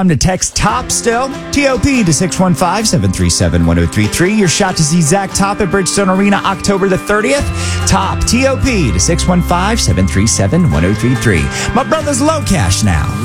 I'm to text TOP still, T-O-P to 615-737-1033. Your shot to see Zach Top at Bridgestone Arena October the 30th. TOP, T-O-P to 615-737-1033. My brother's low cash now.